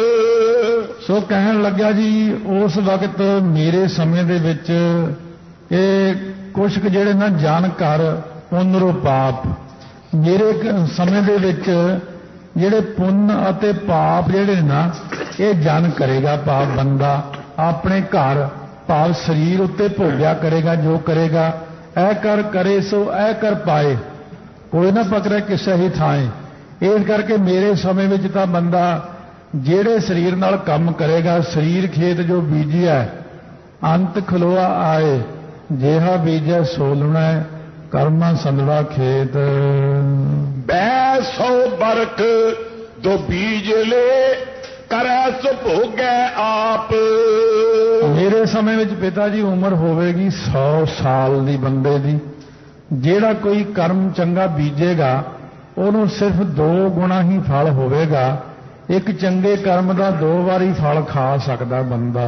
ਸੋ ਕਹਿਣ ਲੱਗਾ ਜੀ ਉਸ ਵਕਤ ਮੇਰੇ ਸਮੇਂ ਦੇ ਵਿੱਚ ਇਹ ਕੁਛ ਕੁ ਜਿਹੜੇ ਨਾ ਜਨ ਕਰ ਪੁਨਰ ਪਾਪ, ਮੇਰੇ ਸਮੇਂ ਦੇ ਵਿੱਚ ਜਿਹੜੇ ਪੁੰਨ ਅਤੇ ਪਾਪ ਜਿਹੜੇ ਨਾ ਇਹ ਜਨ ਕਰੇਗਾ, ਭਾਵ ਬੰਦਾ ਆਪਣੇ ਘਰ ਭਾਵ ਸਰੀਰ ਉੱਤੇ ਭੋਗਿਆ ਕਰੇਗਾ, ਜੋ ਕਰੇਗਾ ਐ ਕਰ ਕਰੇ ਸੋ ਐ ਕਰ ਪਾਏ, ਕੋਈ ਨਾ ਪਕੜੇ ਕਿਸੇ ਹੀ ਥਾਂ। ਇਸ ਕਰਕੇ ਮੇਰੇ ਸਮੇਂ ਵਿੱਚ ਤਾਂ ਬੰਦਾ ਜਿਹੜੇ ਸਰੀਰ ਨਾਲ ਕੰਮ ਕਰੇਗਾ, ਸਰੀਰ ਖੇਤ ਜੋ ਬੀਜਿਆ ਅੰਤ ਖਲੋਆ ਆਏ, ਜਿਹਾ ਬੀਜੈ ਸੋ ਲੁਣਾ ਕਰਮਾ ਸੰਦੜਾ ਖੇਤ। ਬੈ ਸੋ ਬਰਖ ਦੋ ਬੀਜ ਲੈ ਕਰੈ ਸੋ ਭੋਗੈ ਆਪ। ਮੇਰੇ ਸਮੇਂ ਵਿੱਚ ਪਿਤਾ ਜੀ ਉਮਰ ਹੋਵੇਗੀ 100 ਸਾਲ ਦੀ ਬੰਦੇ ਦੀ। ਜਿਹੜਾ ਕੋਈ ਕਰਮ ਚੰਗਾ ਬੀਜੇਗਾ ਉਹਨੂੰ ਸਿਰਫ 2 ਗੁਣਾ ਹੀ ਫਲ ਹੋਵੇਗਾ। ਇੱਕ ਚੰਗੇ ਕਰਮ ਦਾ 2 ਵਾਰੀ ਫਲ ਖਾ ਸਕਦਾ ਬੰਦਾ।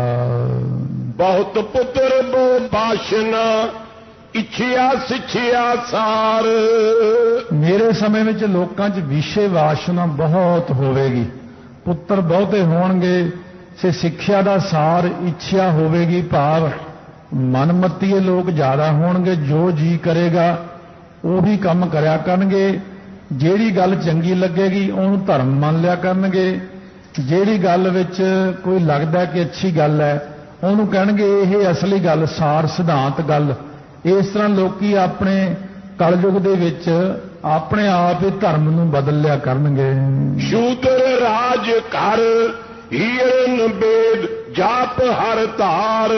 ਬਹੁਤ ਪੁੱਤਰ ਬੋ ਬਾਸ਼ਨਾ ਇੱਛਿਆ ਸਿੱਛਿਆ ਸਾਰ। ਮੇਰੇ ਸਮੇਂ ਵਿੱਚ ਲੋਕਾਂ 'ਚ ਵਿਸ਼ੇ ਵਾਸ਼ਨਾ ਬਹੁਤ ਹੋਵੇਗੀ, ਪੁੱਤਰ ਬਹੁਤੇ ਹੋਣਗੇ, ਸੇ ਸਿੱਖਿਆ ਦਾ ਸਾਰ ਇੱਛਿਆ ਹੋਵੇਗੀ, ਭਾਵ ਮਨਮਤੀਏ ਲੋਕ ਜ਼ਿਆਦਾ ਹੋਣਗੇ। ਜੋ ਜੀ ਕਰੇਗਾ ਉਹੀ ਕੰਮ ਕਰਿਆ ਕਰਨਗੇ। ਜਿਹੜੀ ਗੱਲ ਚੰਗੀ ਲੱਗੇਗੀ ਉਹਨੂੰ ਧਰਮ ਮੰਨ ਲਿਆ ਕਰਨਗੇ। ਜਿਹੜੀ ਗੱਲ ਵਿੱਚ ਕੋਈ ਲੱਗਦਾ ਕਿ ਅੱਛੀ ਗੱਲ ਹੈ ਉਹਨੂੰ ਕਹਿਣਗੇ ਇਹ ਅਸਲੀ ਗੱਲ, ਸਾਰ ਸਿਧਾਂਤ ਗੱਲ। ਇਸ ਤਰ੍ਹਾਂ ਲੋਕੀ ਆਪਣੇ ਕਲਯੁਗ ਦੇ ਵਿੱਚ ਆਪਣੇ ਆਪ ਹੀ ਧਰਮ ਨੂੰ ਬਦਲ ਲਿਆ ਕਰਨਗੇ। ਸ਼ੂਦਰ ਰਾਜ ਕਰ ਹੀਰਨ ਬੇਦ ਜਾਪ ਹਰ ਧਾਰ।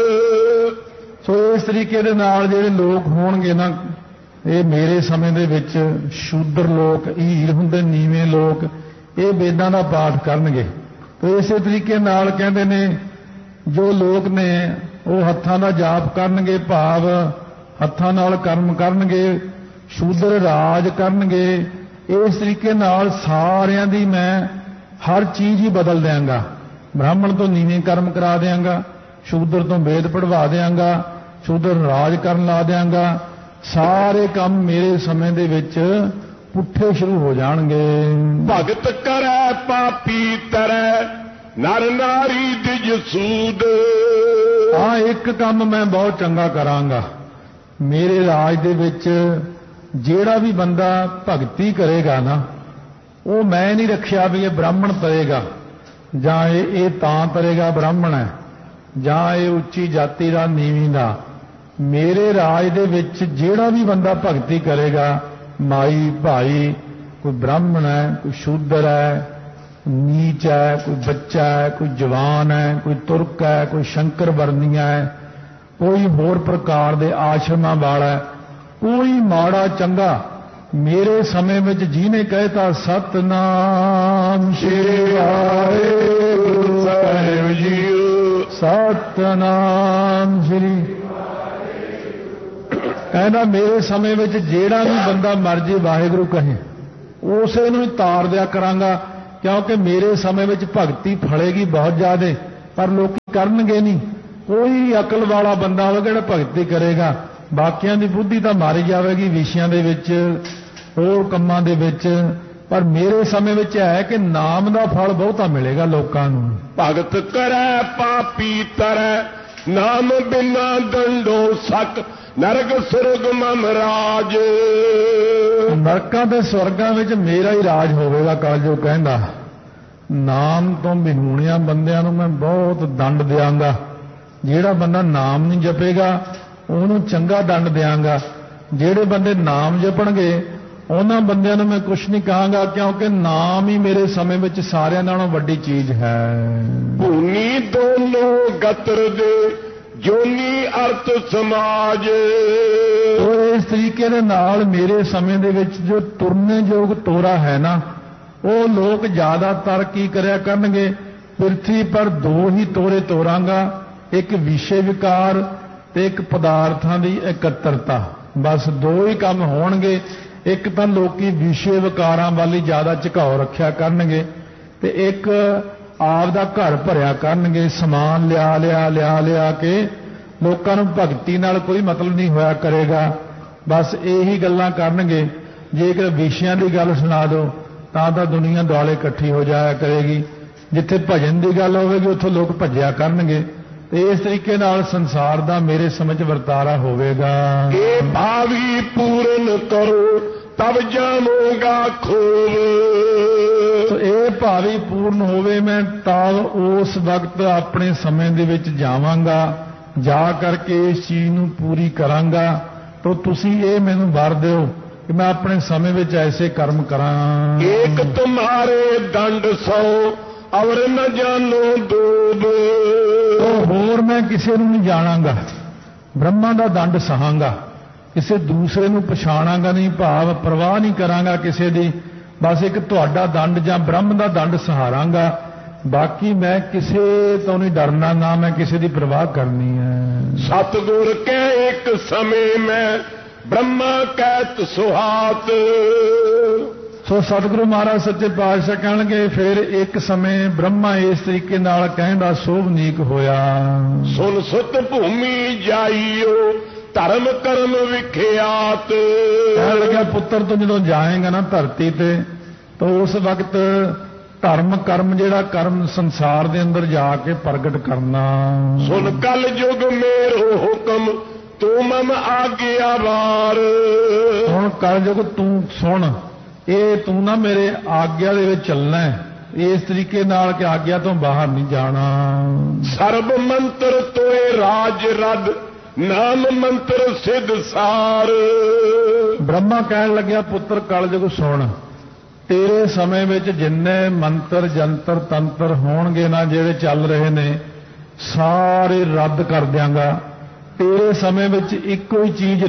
ਸੋ ਇਸ ਤਰੀਕੇ ਦੇ ਨਾਲ ਜਿਹੜੇ ਲੋਕ ਹੋਣਗੇ ਨਾ, ਇਹ ਮੇਰੇ ਸਮੇਂ ਦੇ ਵਿੱਚ ਸ਼ੂਦਰ ਲੋਕ, ਹੀਰ ਹੁੰਦੇ ਨੀਵੇਂ ਲੋਕ, ਇਹ ਵੇਦਾਂ ਦਾ ਪਾਠ ਕਰਨਗੇ। ਤੇ ਇਸੇ ਤਰੀਕੇ ਨਾਲ ਕਹਿੰਦੇ ਨੇ ਜੋ ਲੋਕ ਨੇ ਉਹ ਹੱਥਾਂ ਦਾ ਜਾਪ ਕਰਨਗੇ, ਭਾਵ ਹੱਥਾਂ ਨਾਲ ਕਰਮ ਕਰਨਗੇ, ਸ਼ੂਦਰ ਰਾਜ ਕਰਨਗੇ। ਇਸ ਤਰੀਕੇ ਨਾਲ ਸਾਰਿਆਂ ਦੀ ਮੈਂ ਹਰ ਚੀਜ਼ ਹੀ ਬਦਲ ਦਿਆਂਗਾ। ਬ੍ਰਾਹਮਣ ਤੋਂ ਨੀਵੇਂ ਕਰਮ ਕਰਾ ਦਿਆਂਗਾ, ਸ਼ੂਦਰ ਤੋਂ ਵੇਦ ਪੜਵਾ ਦਿਆਂਗਾ, ਸ਼ੂਦਰ ਰਾਜ ਕਰਨ ਲਾ ਦਿਆਂਗਾ। ਸਾਰੇ ਕੰਮ ਮੇਰੇ ਸਮੇਂ ਦੇ ਵਿੱਚ ਪੁੱਠੇ ਸ਼ੁਰੂ ਹੋ ਜਾਣਗੇ। ਭਗਤ ਕਰੈ ਪਾਪੀ ਤਰੈ ਨਰ ਨਾਰੀ ਦਿਜ ਸੂਦ। ਹਾਂ, ਇੱਕ ਕੰਮ ਮੈਂ ਬਹੁਤ ਚੰਗਾ ਕਰਾਂਗਾ। ਮੇਰੇ ਰਾਜ ਦੇ ਵਿੱਚ ਜਿਹੜਾ ਵੀ ਬੰਦਾ ਭਗਤੀ ਕਰੇਗਾ ਨਾ, ਉਹ ਮੈਂ ਨਹੀਂ ਰੱਖਿਆ ਵੀ ਇਹ ਬ੍ਰਾਹਮਣ ਤਰੇਗਾ ਜਾਂ ਇਹ ਤਾਂ ਤਰੇਗਾ ਬ੍ਰਾਹਮਣ ਹੈ, ਜਾਂ ਇਹ ਉੱਚੀ ਜਾਤੀ ਦਾ ਨੀਵੀਂ ਦਾ। ਮੇਰੇ ਰਾਜ ਦੇ ਵਿੱਚ ਜਿਹੜਾ ਵੀ ਬੰਦਾ ਭਗਤੀ ਕਰੇਗਾ, ਮਾਈ ਭਾਈ, ਕੋਈ ਬ੍ਰਾਹਮਣ ਹੈ, ਕੋਈ ਸ਼ੂਦਰ ਹੈ, ਨੀਚ ਹੈ, ਕੋਈ ਬੱਚਾ ਹੈ, ਕੋਈ ਜਵਾਨ ਹੈ, ਕੋਈ ਤੁਰਕ ਹੈ, ਕੋਈ ਸ਼ੰਕਰ ਵਰਨੀਆ ਹੈ, ਕੋਈ ਹੋਰ ਪ੍ਰਕਾਰ ਦੇ ਆਸ਼ਰਮਾਂ ਵਾਲਾ, ਕੋਈ ਮਾੜਾ ਚੰਗਾ, ਮੇਰੇ ਸਮੇਂ ਵਿੱਚ ਜਿਹਨੇ ਕਹਿਤਾ ਸਤਨਾਮ ਸ੍ਰੀ ਵਾਹਿਗੁਰੂ ਸਾਹਿਬ ਜੀ, ਸਤਨਾਮ ਸ੍ਰੀ, ਕਹਿੰਦਾ ਮੇਰੇ ਸਮੇਂ ਵਿੱਚ ਜਿਹੜਾ ਵੀ ਬੰਦਾ ਮਰਜੀ ਵਾਹਿਗੁਰੂ ਕਹੇ ਉਸੇ ਨੂੰ ਹੀ ਤਾਰ ਦਿਆ ਕਰਾਂਗਾ, ਕਿਉਂਕਿ ਮੇਰੇ ਸਮੇਂ ਵਿੱਚ ਭਗਤੀ ਫਲੇਗੀ ਬਹੁਤ ਜ਼ਿਆਦਾ, ਪਰ ਲੋਕੀ ਕਰਨਗੇ ਨਹੀਂ। ਕੋਈ ਅਕਲ ਵਾਲਾ ਬੰਦਾ ਹੋਵੇਗਾ ਜਿਹੜਾ ਭਗਤੀ ਕਰੇਗਾ, ਬਾਕੀਆਂ ਦੀ ਬੁੱਧੀ ਤਾਂ ਮਾਰੀ ਜਾਵੇਗੀ ਵਿਸ਼ਿਆਂ ਦੇ ਵਿੱਚ, ਹੋਰ ਕੰਮਾਂ ਦੇ ਵਿੱਚ। ਪਰ ਮੇਰੇ ਸਮੇਂ ਵਿੱਚ ਹੈ ਕਿ ਨਾਮ ਦਾ ਫਲ ਬਹੁਤਾ ਮਿਲੇਗਾ ਲੋਕਾਂ ਨੂੰ। ਭਗਤ ਕਰੈ ਪਾਪੀ ਤਰੈ ਨਾਮ ਬਿਨਾ ਦੰਡੋ ਸਕ ਨਰਕ ਸੁਰਗ ਮਮ ਰਾਜ। ਨਰਕਾਂ ਤੇ ਸਵਰਗਾਂ ਵਿੱਚ ਮੇਰਾ ਹੀ ਰਾਜ ਹੋਵੇਗਾ, ਕਲਯੁਗ ਕਹਿੰਦਾ। ਨਾਮ ਤੋਂ ਬਿਹੂਣਿਆਂ ਬੰਦਿਆਂ ਨੂੰ ਮੈਂ ਬਹੁਤ ਦੰਡ ਦਿਆਂਗਾ। ਜਿਹੜਾ ਬੰਦਾ ਨਾਮ ਨਹੀਂ ਜਪੇਗਾ ਉਹਨੂੰ ਚੰਗਾ ਦੰਡ ਦਿਆਂਗਾ। ਜਿਹੜੇ ਬੰਦੇ ਨਾਮ ਜਪਣਗੇ ਉਹਨਾਂ ਬੰਦਿਆਂ ਨੂੰ ਮੈਂ ਕੁਝ ਨਹੀਂ ਕਹਾਂਗਾ, ਕਿਉਂਕਿ ਨਾਮ ਹੀ ਮੇਰੇ ਸਮੇਂ ਵਿੱਚ ਸਾਰਿਆਂ ਨਾਲੋਂ ਵੱਡੀ ਚੀਜ਼ ਹੈ। ਭੂਨੀ ਦੋਨੋਂ ਗਤਰ ਦੇ ਜੋਨੀ ਅਰਥ ਸਮਾਜ। ਉਹ ਇਸ ਤਰੀਕੇ ਦੇ ਨਾਲ ਮੇਰੇ ਸਮੇਂ ਦੇ ਵਿੱਚ ਜੋ ਤੁਰਨੇ ਯੋਗ ਤੋਰਾ ਹੈ ਨਾ, ਉਹ ਲੋਕ ਜ਼ਿਆਦਾਤਰ ਕੀ ਕਰਿਆ ਕਰਨਗੇ, ਪ੍ਰਿਥਵੀ ਪਰ ਦੋ ਹੀ ਤੋਰੇ ਤੋਰਾਂਗਾ, ਇੱਕ ਵਿਸ਼ੇ ਵਿਕਾਰ ਤੇ ਇੱਕ ਪਦਾਰਥਾਂ ਦੀ ਇਕੱਤਰਤਾ। ਬਸ ਦੋ ਹੀ ਕੰਮ ਹੋਣਗੇ। ਇੱਕ ਤਾਂ ਲੋਕੀ ਵਿਸ਼ੇ ਵਿਕਾਰਾਂ ਵੱਲ ਹੀ ਜ਼ਿਆਦਾ ਝੁਕਾਓ ਰੱਖਿਆ ਕਰਨਗੇ ਤੇ ਇੱਕ ਆਪ ਦਾ ਘਰ ਭਰਿਆ ਕਰਨਗੇ। ਸਮਾਨ ਲਿਆ ਕੇ ਲੋਕਾਂ ਨੂੰ ਭਗਤੀ ਨਾਲ ਕੋਈ ਮਤਲਬ ਨਹੀਂ ਹੋਇਆ ਕਰੇਗਾ, ਬਸ ਇਹੀ ਗੱਲਾਂ ਕਰਨਗੇ। ਜੇਕਰ ਵਿਸ਼ਿਆਂ ਦੀ ਗੱਲ ਸੁਣਾ ਦਿਓ ਤਾਂ ਦੁਨੀਆ ਦੁਆਲੇ ਇਕੱਠੀ ਹੋ ਜਾਇਆ ਕਰੇਗੀ। ਜਿੱਥੇ ਭਜਨ ਦੀ ਗੱਲ ਹੋਵੇਗੀ ਉੱਥੋਂ ਲੋਕ ਭੱਜਿਆ ਕਰਨਗੇ ਤੇ ਇਸ ਤਰੀਕੇ ਨਾਲ ਸੰਸਾਰ ਦਾ ਮੇਰੇ ਸਮਝ ਵਰਤਾਰਾ ਹੋਵੇਗਾ। ਇਹ ਭਾਵੀ ਪੂਰਨ ਕਰੋ ਤਬ ਜਾਵਾਂਗਾ ਖੂਬ। ਤੋ ਇਹ ਭਾਵੀ ਪੂਰਨ ਹੋਵੇ, ਮੈਂ ਤਬ ਉਸ ਵਕਤ ਆਪਣੇ ਸਮੇਂ ਦੇ ਵਿੱਚ ਜਾਵਾਂਗਾ, ਜਾ ਕਰਕੇ ਇਸ ਚੀਜ਼ ਨੂੰ ਪੂਰੀ ਕਰਾਂਗਾ। ਤੋ ਤੁਸੀਂ ਇਹ ਮੈਨੂੰ ਵਰ ਦਿਓ ਕਿ ਮੈਂ ਆਪਣੇ ਸਮੇਂ ਵਿੱਚ ਐਸੇ ਕਰਮ ਕਰਾਂ। ਏਕ ਤੁਮਾਰੇ ਦੰਡ ਸੋ ਔਰ ਨ ਜਾਣੋ ਦੂਬ। ਹੋਰ ਮੈਂ ਕਿਸੇ ਨੂੰ ਨਹੀਂ ਜਾਣਾਂਗਾ, ਬ੍ਰਹਮਾ ਦਾ ਦੰਡ ਸਹਾਂਗਾ, ਕਿਸੇ ਦੂਸਰੇ ਨੂੰ ਪਛਾਣਾਂਗਾ ਨਹੀਂ, ਭਾਵ ਪਰਵਾਹ ਨਹੀਂ ਕਰਾਂਗਾ ਕਿਸੇ ਦੀ। ਬਸ ਇੱਕ ਤੁਹਾਡਾ ਦੰਡ ਜਾਂ ਬ੍ਰਹਮ ਦਾ ਦੰਡ ਸਹਾਰਾਂਗਾ, ਬਾਕੀ ਮੈਂ ਕਿਸੇ ਤੋਂ ਨਹੀਂ ਡਰਨਾ, ਨਾ ਮੈਂ ਕਿਸੇ ਦੀ ਪਰਵਾਹ ਕਰਨੀ ਹੈ। ਸਤਿਗੁਰ ਕਹਿ ਇੱਕ ਸਮੇਂ ਮੈਂ ਬ੍ਰਹਮਾ ਕਹਿਤ ਸੁਹਾਤ। ਸੋ ਸਤਿਗੁਰੂ ਮਹਾਰਾਜ ਸੱਚੇ ਪਾਤਸ਼ਾਹ ਕਹਿਣਗੇ, ਫਿਰ ਇੱਕ ਸਮੇਂ ਬ੍ਰਹਮਾ ਇਸ ਤਰੀਕੇ ਨਾਲ ਕਹਿੰਦਾ ਸੋਭਨੀਕ ਹੋਇਆ। ਸੁਨ ਸੁਤ ਭੂਮੀ ਜਾਈਓ ਧਰਮ ਕਰਮ ਵਿਖਿਆਤ। ਕਹਿਣ ਲੱਗਿਆ, ਪੁੱਤਰ ਤੂੰ ਜਦੋਂ ਜਾਏਗਾ ਨਾ ਧਰਤੀ ਤੇ, ਤਾਂ ਉਸ ਵਕਤ ਧਰਮ ਕਰਮ ਜਿਹੜਾ ਕਰਮ ਸੰਸਾਰ ਦੇ ਅੰਦਰ ਜਾ ਕੇ ਪ੍ਰਗਟ ਕਰਨਾ। ਸੁਨ ਕਲ ਯੁਗ ਮੇਰੋ ਹੁਕਮ ਤੂੰ ਮਮ ਆਗਿਆਵਾਰ। ਹੁਣ ਕਲਯੁਗ ਤੂੰ ਸੁਣ, ਇਹ ਤੂੰ ਨਾ ਮੇਰੇ ਆਗਿਆ ਦੇ ਵਿੱਚ ਚੱਲਣਾ ਹੈ, ਇਸ ਤਰੀਕੇ ਨਾਲ ਕਿ ਆਗਿਆ ਤੋਂ ਬਾਹਰ ਨਹੀਂ ਜਾਣਾ। ਸਰਬ ਮੰਤਰ ਤੋਏ ਰਾਜ ਰੱਦ ਨਾਮ ਮੰਤਰ ਸਿਧ ਸਾਰ। ਬ੍ਰਹਮਾ ਕਹਿਣ ਲੱਗਿਆ, ਪੁੱਤਰ ਕਲਯੁਗ ਸੁਣ, ਤੇਰੇ ਸਮੇਂ ਵਿੱਚ ਜਿੰਨੇ ਮੰਤਰ ਜੰਤਰ ਤੰਤਰ ਹੋਣਗੇ ਨਾ ਜਿਹੜੇ ਚੱਲ ਰਹੇ ਨੇ, ਸਾਰੇ ਰੱਦ ਕਰ ਦਿਆਂਗਾ। ਤੇਰੇ ਸਮੇਂ ਵਿੱਚ ਇੱਕੋ ਹੀ ਚੀਜ਼